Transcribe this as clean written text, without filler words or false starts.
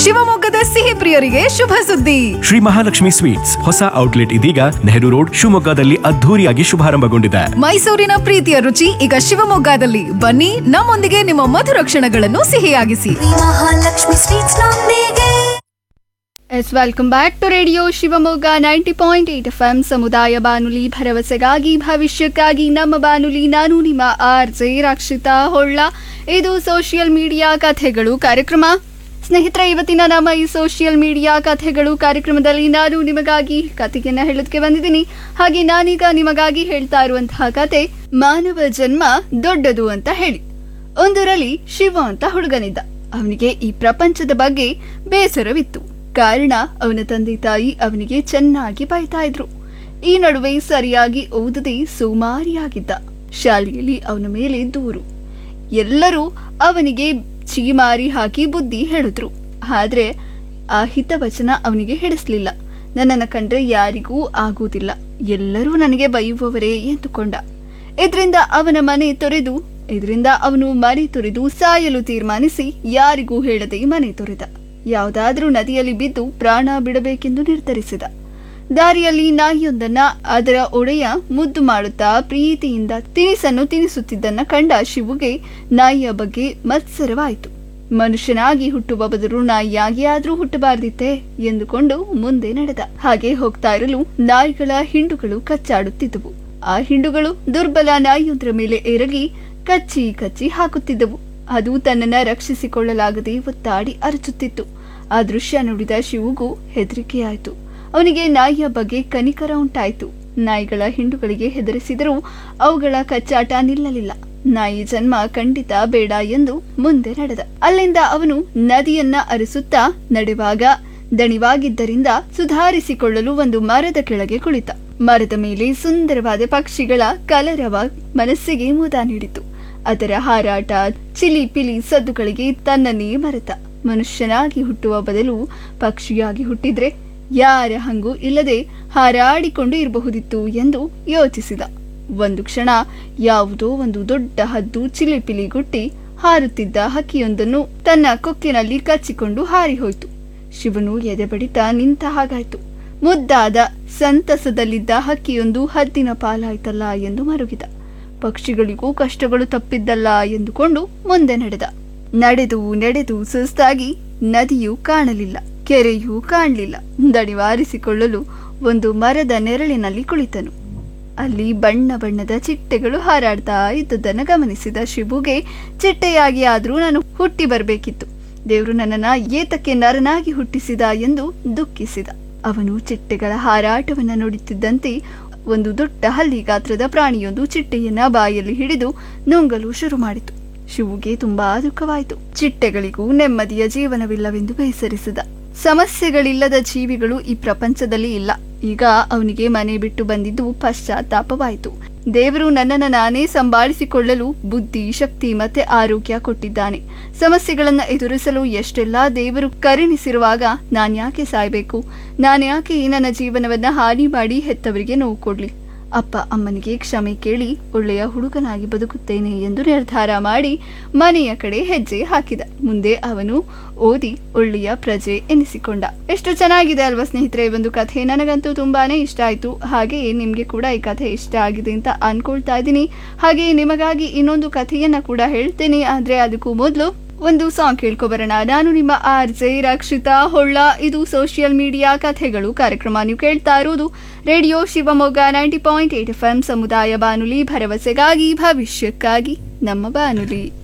ಶಿವಮೊಗ್ಗದ ಸಿಹಿ ಪ್ರಿಯರಿಗೆ ಶುಭ ಸುದ್ದಿ. ಶ್ರೀ ಮಹಾಲಕ್ಷ್ಮಿ ಸ್ವೀಟ್ಸ್ ಹೊಸ ಔಟ್ಲೆಟ್ ಇದೀಗ ನೆಹರು ರೋಡ್ ಶಿವಮೊಗ್ಗದಲ್ಲಿ ಅದ್ಧೂರಿಯಾಗಿ ಶುಭಾರಂಭಗೊಂಡಿದೆ. ಮೈಸೂರಿನ ಪ್ರೀತಿಯ ರುಚಿ ಈಗ ಶಿವಮೊಗ್ಗದಲ್ಲಿ. ಬನ್ನಿ, ನಮ್ಮೊಂದಿಗೆ ನಿಮ್ಮ ಮಧುರ ಕ್ಷಣಗಳನ್ನು ಸಿಹಿಯಾಗಿಸಿ. ಮಹಾಲಕ್ಷ್ಮಿ ಸ್ವೀಟ್ಸ್ ನೊಂದಿಗೆ. Welcome back to radio Shivamogga 90.8 FM ಸಮುದಾಯ ಬಾನುಲಿ, ಭರವಸೆಗಾಗಿ ಭವಿಷ್ಯಕ್ಕಾಗಿ ನಮ್ಮ ಬಾನುಲಿ. ನಾನು ನಿಮ್ಮ RJ ರಕ್ಷಿತಾ ಹೊಳ್ಳ. ಇದು ಸೋಷಿಯಲ್ ಮೀಡಿಯಾ ಕಥೆಗಳು ಕಾರ್ಯಕ್ರಮ. ಸ್ನೇಹಿತರೆ, ಇವತ್ತಿನ ನಮ್ಮ ಈ ಸೋಷಿಯಲ್ ಮೀಡಿಯಾ ಕಥೆಗಳು ಕಾರ್ಯಕ್ರಮದಲ್ಲಿ ನಾನು ನಿಮಗಾಗಿ ಕಥೆಯನ್ನ ಹೇಳೋದಕ್ಕೆ ಬಂದಿದ್ದೀನಿ. ಹಾಗೆ ನಾನೀಗ ನಿಮಗಾಗಿ ಹೇಳ್ತಾ ಇರುವಂತಹ ಕತೆ ಮಾನವ ಜನ್ಮ ದೊಡ್ಡದು ಅಂತ ಹೇಳಿ. ಒಂದರಲ್ಲಿ ಶಿವ ಅಂತ ಹುಡುಗನಿದ್ದ. ಅವನಿಗೆ ಈ ಪ್ರಪಂಚದ ಬಗ್ಗೆ ಬೇಸರವಿತ್ತು. ಕಾರಣ, ಅವನ ತಂದೆ ತಾಯಿ ಅವನಿಗೆ ಚೆನ್ನಾಗಿ ಬೈತಾ ಇದ್ರು. ಈ ನಡುವೆ ಸರಿಯಾಗಿ ಓದದೆ ಸೋಮಾರಿಯಾಗಿದ್ದ. ಶಾಲೆಯಲ್ಲಿ ಅವನ ಮೇಲೆ ದೂರು. ಎಲ್ಲರೂ ಅವನಿಗೆ ಚೀಮಾರಿ ಹಾಕಿ ಬುದ್ಧಿ ಹೇಳಿದ್ರು. ಆದ್ರೆ ಆ ಹಿತವಚನ ಅವನಿಗೆ ಹಿಡಿಸ್ಲಿಲ್ಲ. ನನ್ನನ್ನು ಕಂಡ್ರೆ ಯಾರಿಗೂ ಆಗುವುದಿಲ್ಲ, ಎಲ್ಲರೂ ನನಗೆ ಬೈಯುವವರೇ ಎಂದುಕೊಂಡ. ಇದರಿಂದ ಅವನು ಮನೆ ತೊರೆದು ಸಾಯಲು ತೀರ್ಮಾನಿಸಿ ಯಾರಿಗೂ ಹೇಳದೆ ಮನೆ ತೊರೆದ. ಯಾವುದಾದ್ರೂ ನದಿಯಲ್ಲಿ ಬಿದ್ದು ಪ್ರಾಣ ಬಿಡಬೇಕೆಂದು ನಿರ್ಧರಿಸಿದ. ದಾರಿಯಲ್ಲಿ ನಾಯಿಯೊಂದನ್ನ ಅದರ ಒಡೆಯ ಮುದ್ದು ಮಾಡುತ್ತಾ ಪ್ರೀತಿಯಿಂದ ತಿನಿಸನ್ನು ತಿನಿಸುತ್ತಿದ್ದನ್ನ ಕಂಡ ಶಿವುಗೆ ನಾಯಿಯ ಬಗ್ಗೆ ಮತ್ಸರವಾಯಿತು. ಮನುಷ್ಯನಾಗಿ ಹುಟ್ಟುವ ಬದಲು ನಾಯಿಯಾಗಿ ಆದ್ರೂ ಹುಟ್ಟಬಾರ್ದಿತ್ತೆ ಎಂದುಕೊಂಡು ಮುಂದೆ ನಡೆದ. ಹಾಗೆ ಹೋಗ್ತಾ ಇರಲು ನಾಯಿಗಳ ಹಿಂಡುಗಳು ಕಚ್ಚಾಡುತ್ತಿದ್ದವು. ಆ ಹಿಂಡುಗಳು ದುರ್ಬಲ ನಾಯಿಯೊಂದರ ಮೇಲೆ ಎರಗಿ ಕಚ್ಚಿ ಕಚ್ಚಿ ಹಾಕುತ್ತಿದ್ದವು. ಅದು ತನ್ನನ್ನ ರಕ್ಷಿಸಿಕೊಳ್ಳಲಾಗದೆ ಒತ್ತಾಡಿ ಅರಚುತ್ತಿತ್ತು. ಆ ದೃಶ್ಯ ನೋಡಿದ ಶಿವುಗೂ ಹೆದರಿಕೆಯಾಯಿತು. ಅವನಿಗೆ ನಾಯಿಯ ಬಗ್ಗೆ ಕನಿಕರ ಉಂಟಾಯಿತು. ನಾಯಿಗಳ ಹಿಂಡುಗಳಿಗೆ ಹೆದರಿಸಿದರೂ ಅವುಗಳ ಕಚ್ಚಾಟ ನಿಲ್ಲಲಿಲ್ಲ. ನಾಯಿ ಜನ್ಮ ಖಂಡಿತ ಬೇಡ ಎಂದು ಮುಂದೆ ನಡೆದ. ಅಲ್ಲಿಂದ ಅವನು ನದಿಯನ್ನ ಅರಿಸುತ್ತಾ ನಡೆವಾಗ ದಣಿವಾಗಿದ್ದರಿಂದ ಸುಧಾರಿಸಿಕೊಳ್ಳಲು ಒಂದು ಮರದ ಕೆಳಗೆ ಕುಳಿತ. ಮರದ ಮೇಲೆ ಸುಂದರವಾದ ಪಕ್ಷಿಗಳ ಕಲರವ ಮನಸ್ಸಿಗೆ ಮುದ ನೀಡಿತು. ಅದರ ಹಾರಾಟ, ಚಿಲಿಪಿಲಿ ಸದ್ದುಗಳಿಗೆ ತನ್ನನ್ನೇ ಮರೆತ. ಮನುಷ್ಯನಾಗಿ ಹುಟ್ಟುವ ಬದಲು ಪಕ್ಷಿಯಾಗಿ ಹುಟ್ಟಿದ್ರೆ ಯಾರ ಹಂಗೂ ಇಲ್ಲದೆ ಹಾರಾಡಿಕೊಂಡು ಇರಬಹುದಿತ್ತು ಎಂದು ಯೋಚಿಸಿದ. ಒಂದು ಕ್ಷಣ ಯಾವುದೋ ಒಂದು ದೊಡ್ಡ ಹದ್ದು ಚಿಲಿಪಿಲಿ ಗುಟ್ಟಿ ಹಾರುತ್ತಿದ್ದ ಹಕ್ಕಿಯೊಂದನ್ನು ತನ್ನ ಕೊಕ್ಕಿನಲ್ಲಿ ಕಚ್ಚಿಕೊಂಡು ಹಾರಿಹೋಯ್ತು. ಶಿವನು ಎದೆಬಡಿತ ನಿಂತ ಹಾಗಾಯ್ತು. ಮುದ್ದಾದ ಸಂತಸದಲ್ಲಿದ್ದ ಹಕ್ಕಿಯೊಂದು ಹದ್ದಿನ ಪಾಲಾಯ್ತಲ್ಲ ಎಂದು ಮರುಗಿದ. ಪಕ್ಷಿಗಳಿಗೂ ಕಷ್ಟಗಳು ತಪ್ಪಿದ್ದಲ್ಲ ಎಂದುಕೊಂಡು ಮುಂದೆ ನಡೆದ. ನಡೆದು ಸುಸ್ತಾಗಿ ನದಿಯೂ ಕಾಣಲಿಲ್ಲ, ಕೆರೆಯೂ ಕಾಣಲಿಲ್ಲ. ದಣಿವಾರಿಸಿಕೊಳ್ಳಲು ಒಂದು ಮರದ ನೆರಳಿನಲ್ಲಿ ಕುಳಿತನು. ಅಲ್ಲಿ ಬಣ್ಣ ಬಣ್ಣದ ಚಿಟ್ಟೆಗಳು ಹಾರಾಡ್ತಾ ಇದ್ದುದನ್ನು ಗಮನಿಸಿದ ಶಿವುಗೆ, ಚಿಟ್ಟೆಯಾಗಿ ಆದ್ರೂ ನಾನು ಹುಟ್ಟಿ ಬರಬೇಕಿತ್ತು. ದೇವರು ನನ್ನನ್ನ ಏತಕ್ಕೆ ನರನಾಗಿ ಹುಟ್ಟಿಸಿದ ಎಂದು ದುಃಖಿಸಿದ. ಅವನು ಚಿಟ್ಟೆಗಳ ಹಾರಾಟವನ್ನ ನೋಡುತ್ತಿದ್ದಂತೆ ಒಂದು ದೊಡ್ಡ ಹಲ್ಲಿ ಗಾತ್ರದ ಪ್ರಾಣಿಯೊಂದು ಚಿಟ್ಟೆಯನ್ನ ಬಾಯಲ್ಲಿ ಹಿಡಿದು ನುಂಗಲು ಶುರು ಮಾಡಿತು. ಶಿವುಗೆ ತುಂಬಾ ದುಃಖವಾಯಿತು. ಚಿಟ್ಟೆಗಳಿಗೂ ನೆಮ್ಮದಿಯ ಜೀವನವಿಲ್ಲವೆಂದು ಬೇಸರಿಸಿದ. ಸಮಸ್ಯೆಗಳಿಲ್ಲದ ಜೀವಿಗಳು ಈ ಪ್ರಪಂಚದಲ್ಲಿ ಇಲ್ಲ. ಈಗ ಅವನಿಗೆ ಮನೆ ಬಿಟ್ಟು ಬಂದಿದ್ದು ಪಶ್ಚಾತ್ತಾಪವಾಯಿತು. ದೇವರು ನನ್ನನ್ನು ನಾನೇ ಸಂಭಾಳಿಸಿಕೊಳ್ಳಲು ಬುದ್ಧಿ, ಶಕ್ತಿ ಮತ್ತೆ ಆರೋಗ್ಯ ಕೊಟ್ಟಿದ್ದಾನೆ. ಸಮಸ್ಯೆಗಳನ್ನ ಎದುರಿಸಲು ಎಷ್ಟೆಲ್ಲಾ ದೇವರು ಕರುಣಿಸಿರುವಾಗ ನಾನ್ಯಾಕೆ ಸಾಯ್ಬೇಕು? ನಾನ್ಯಾಕೆ ನನ್ನ ಜೀವನವನ್ನ ಹಾನಿ ಮಾಡಿ ಹೆತ್ತವರಿಗೆ ನೋವು ಕೊಡ್ಲಿ? ಅಪ್ಪ ಅಮ್ಮನಿಗೆ ಕ್ಷಮೆ ಕೇಳಿ ಒಳ್ಳೆಯ ಹುಡುಗನಾಗಿ ಬದುಕುತ್ತೇನೆ ಎಂದು ನಿರ್ಧಾರ ಮಾಡಿ ಮನೆಯ ಕಡೆ ಹೆಜ್ಜೆ ಹಾಕಿದ. ಮುಂದೆ ಅವನು ಓದಿ ಒಳ್ಳೆಯ ಪ್ರಜೆ ಎನಿಸಿಕೊಂಡ. ಎಷ್ಟು ಚೆನ್ನಾಗಿದೆ ಅಲ್ವಾ ಸ್ನೇಹಿತರೆ ಒಂದು ಕಥೆ. ನನಗಂತೂ ತುಂಬಾನೇ ಇಷ್ಟ ಆಯ್ತು. ಹಾಗೆಯೇ ನಿಮ್ಗೆ ಕೂಡ ಈ ಕಥೆ ಇಷ್ಟ ಆಗಿದೆ ಅಂತ ಅನ್ಕೊಳ್ತಾ ಇದ್ದೀನಿ. ಹಾಗೆ ನಿಮಗಾಗಿ ಇನ್ನೊಂದು ಕಥೆಯನ್ನ ಕೂಡ ಹೇಳ್ತೇನೆ. ಆದ್ರೆ ಅದಕ್ಕೂ ಮೊದಲು ಒಂದು ಸಾಂಗ್ ಕೇಳ್ಕೊಬರೋಣ. ನಾನು ನಿಮ್ಮ RJ ರಕ್ಷಿತಾ ಹೊಳ್ಳ. ಇದು ಸೋಷಿಯಲ್ ಮೀಡಿಯಾ ಕಥೆಗಳು ಕಾರ್ಯಕ್ರಮ. ನೀವು ಕೇಳ್ತಾ ಇರೋದು ರೇಡಿಯೋ ಶಿವಮೊಗ್ಗ 90.8 FM ಸಮುದಾಯ ಬಾನುಲಿ, ಭರವಸೆಗಾಗಿ ಭವಿಷ್ಯಕ್ಕಾಗಿ ನಮ್ಮ ಬಾನುಲಿ.